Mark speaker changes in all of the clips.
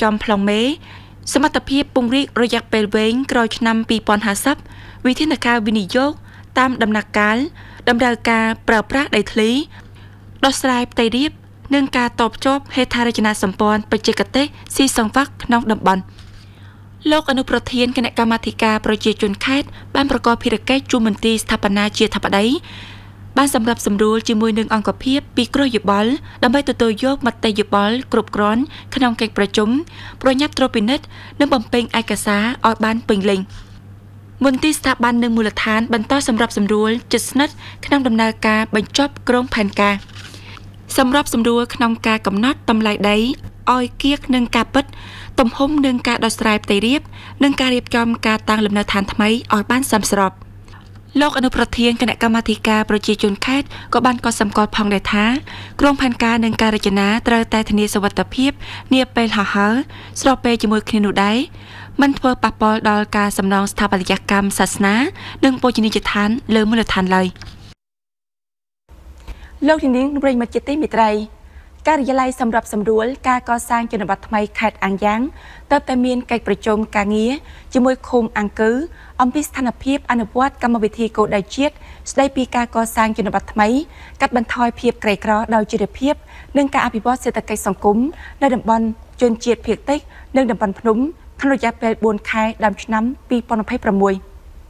Speaker 1: ចំប្លង់មេសមត្ថភាពពង្រីករយៈពេលវែងក្រោយឆ្នាំ2050វិធានការវិនិយោគតាមដំណាក់កាលតម្រូវការប្រើប្រាស់ដីធ្លីដោះស្រាយផ្ទៃរាបនិងការតបជាប់ហេដ្ឋារចនាសម្ព័ន្ធបច្ចេកទេសស៊ីសង្វាក់ក្នុងតំបន់លោកអនុប្រធានគណៈកម្មាធិការប្រជាជនខេត្តបានប្រកបភារកិច្ចជួបមន្ទីរស្ថាបនាជាធិបតីបានសម្រាប់សម្រួលជាមួយនឹងអង្គភាពពីគ្រោះយោបល់ដើម្បីទទួលយកមតិយោបល់គ្រប់គ្រាន់ក្នុងកិច្ចប្រជុំប្រញាប់ត្រួតពិនិត្យនិងបំពេញឯកសារឲ្យបានពេញលេញមន្ទីរស្ថាប័ននិងមូលដ្ឋានបន្តសម្រាប់សម្រួលជិតស្និទ្ធក្នុងដំណើរការបញ្ចប់ក្រុងផែនការសម្រាប់សម្រួលក្នុងការកំណត់តម្លៃដីឲ្យគៀកនឹងការពិតទំហំនិងការដោះស្រាយផ្ទៃរាបនិងការរៀបចំការតាំងលំនៅឋានថ្មីឲ្យបានសមស្របលោកអនុប្រធានគណៈកម្មាធិការប្រជាជនខេត្តក៏បានកត់សម្គាល់ផងដែរថាក្រុមផែនការនិងការរចនាត្រូវតែធានាសុវត្ថិភាពនាពេលហោះហើរស្របពេលជាមួយគ្នានោះដែរមិនធ្វើប៉ះពាល់ដល់ការសំណងស្ថាបត្យកម្មសាសនានិងបូជនីយដ្ឋានលើមូលដ្ឋានឡើយលោកនាងប្រិយមិត្តជាទីមេត្រីការិយាល័យសម្រាប់សម្រួលការកសាងជនបទថ្មីខេត្តអាំងយ៉ាងទើបតែមានកិច្ចប្រជុំការងារជាមួយឃុំអង្គរអំពីស្ថានភាពអនុវត្តកម្មវិធីគោលដៅជាតិស្ដីពីការកសាងជនបទថ្មីកាត់បន្ថយភាពក្រីក្រដោយជីវភាពនិងការអភិវឌ្ឍសេដ្ឋកិច្ចសង្គមនៅតំបន់ជនជាតិភាគតិចនិងតំបន់ភ្នំក្នុងរយៈពេល4ខែដើមឆ្នាំ2026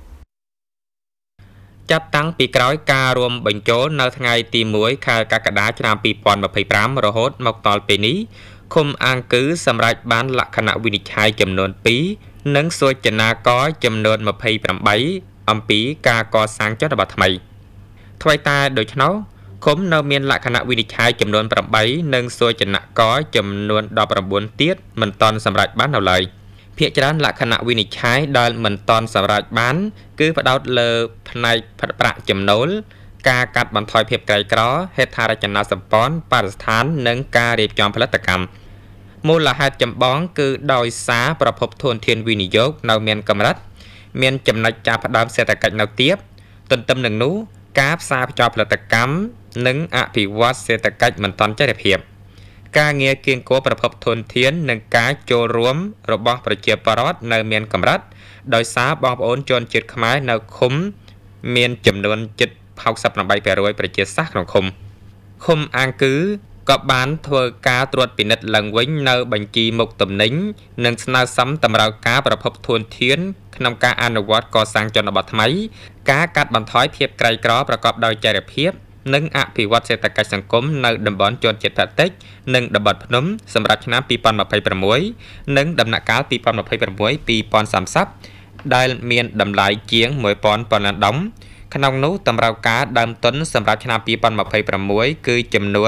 Speaker 2: ចាប់តាំងពីក្រោយការរួមបញ្ចូលនៅថ្ងៃទី1ខែកក្កដាឆ្នាំ2025រហូតមកដល់ពេលនេះឃុំអង្គរសម្រេចបានលក្ខណៈវិនិច្ឆ័យចំនួន2និងសូចនាករចំនួន28អំពីការកសាងជនបទថ្មីថ្មីតែដូច្នោះឃុំនៅមានលក្ខណៈវិនិច្ឆ័យចំនួន8និងសូចនាករចំនួន19ទៀតមិនទាន់សម្រេចបាននៅឡើយភាគច្រើនលក្ខណៈវិនិច្ឆ័យដែលមិនទាន់សម្រេចបានគឺផ្ដោតលើផ្នែកផិតប្រាក់ចំណូលការកាត់បន្ថយភាពក្រីក្រហេដ្ឋារចនាសម្ព័ន្ធបរិស្ថាននិងការរៀបចំផលិតកម្មមូលហេតុចម្បងគឺដោយសារប្រភពធនធានវិនិយោគនៅមានកម្រិតមានចំណុចចាប់ផ្ដើមសេដ្ឋកិច្ចនៅទាបទន្ទឹមនឹងនោះការផ្សារភ្ជាប់ផលិតកម្មនិងអភិវឌ្ឍសេដ្ឋកិច្ចមិនទាន់ចីរភាពការងារគៀងគរប្រភពធនធាននិងការចូលរួមរបស់ប្រជាពលរដ្ឋនៅមានកម្រិតដោយសារបងប្អូនជនជាតិខ្មែរនៅឃុំមានចំនួនជិត68% ប្រជាសាស្ត្រក្នុងឃុំអង្គរក៏បានធ្វើការត្រួតពិនិត្យឡើងវិញនៅបញ្ជីមុខទំនិញនិងស្នើសុំតម្រូវការប្រភពធនធានក្នុងការអនុវត្តកសាងជនបទថ្មីការកាត់បន្ថយភាពក្រីក្រប្រកបដោយចីរភាពនិងអភិវឌ្ឍសេដ្ឋកិច្ចសង្គមនៅតំបន់ជនជាតិភាគតិចនិងតំបន់ភ្នំសម្រាប់ឆ្នាំ2026និងដំណាក់កាល2026-2030ដែលមានតម្លៃជាង 1000 លានដុល្លារក្នុងនោះតម្រូវការដើមទុនសម្រាប់ឆ្នាំ2026គឺចំនួន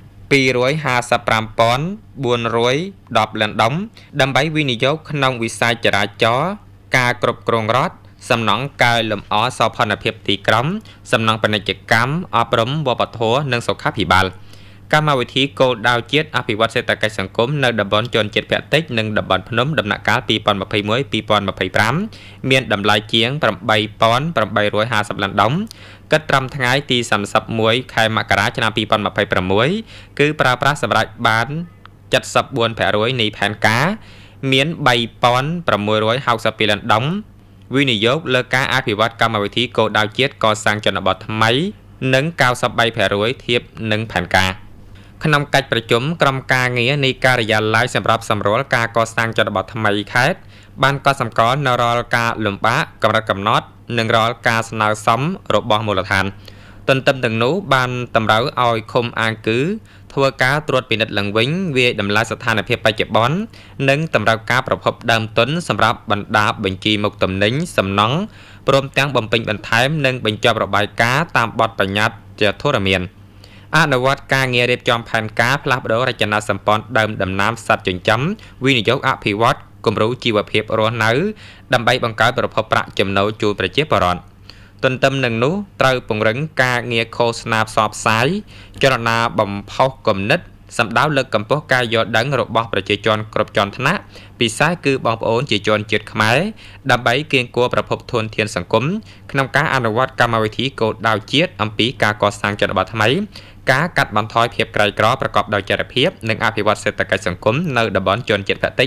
Speaker 2: 255,410 លានដុល្លារដើម្បីវិនិយោគក្នុងវិស័យចរាចរណ៍ការគ្រប់គ្រងរដ្ឋសំណង់កែលម្អសោភ័ណភាពទីក្រុងសំណង់ពាណិជ្ជកម្មអប់រំវប្បធម៌និងសុខាភិបាលកម្មវិធីគោលដៅជាតិអភិវឌ្ឍសេដ្ឋកិច្ចសង្គមនៅតំបន់ជនជាតិភាគតិចនិងតំបន់ភ្នំដំណាក់កាល2021-2025មានតម្លៃជាង 8,850 លានដុល្លារគិតត្រឹមថ្ងៃទី31ខែមករាឆ្នាំ2026គឺប្រើប្រាស់សម្រាប់បាន 74% នៃផែនការមាន 3,662 លានដុល្លារវិនិយោគលើការអភិវឌ្ឍកម្មវិធីគោលដៅជាតិកសាងជនបទថ្មីនិង 93% ធៀបនឹងផែនការក្នុងកិច្ចប្រជុំក្រុមការងារនៃការិយាល័យសម្រាប់សម្រួលការកសាងជនបទថ្មីខេត្តបានកត់សម្គាល់នៅរាល់ការលំបាកកម្រិតកំណត់និងរាល់ការស្នើសុំរបស់មូលដ្ឋានទន្ទឹមនឹងនោះបានតម្រូវឲ្យឃុំអង្គរធ្វើការត្រួតពិនិត្យឡើងវិញវាតម្លៃស្ថានភាពបច្ចុប្បន្ននិងតម្រូវការប្រភពដើមទុនសម្រាប់បណ្ដាបញ្ជីមុខទំនិញសំណង់ព្រមទាំងបំពេញបន្ថែមនិងបញ្ចប់របាយការណ៍តាមបទបញ្ញត្តិធរមានអនុវត្តការងាររៀបចំផែនការផ្លាស់ប្តូររចនាសម្ព័ន្ធដើមដំណាំសត្វចិញ្ចឹមវិនិយោគអភិវឌ្ឍគំរូជីវភាពរស់នៅដើម្បីបង្កើតប្រភពប្រាក់ចំណូលជូនប្រជាពលរដ្ឋទន្ទឹមនឹងនោះត្រូវពង្រឹងការងារឃោសនាផ្សព្វផ្សាយចលនាបំផុសគំនិតសម្ដៅលើកកម្ពស់ការយល់ដឹងរបស់ប្រជាជនគ្រប់ជាន់ថ្នាក់ពិសេសគឺបងប្អូនជាជនជាតិខ្មែរដើម្បីគៀងគរប្រភពធនធានសង្គមក្នុងការអនុវត្តកម្មវិធីគោលដៅជាតិអំពីការកសាងជនបទថ្មីការកាត់បន្ថយភាពក្រីក្រប្រកបដោយចីរភាពនិងអភិវឌ្ឍសេដ្ឋកិច្ចសង្គមនៅតំបន់ជនជាតិភាគតិច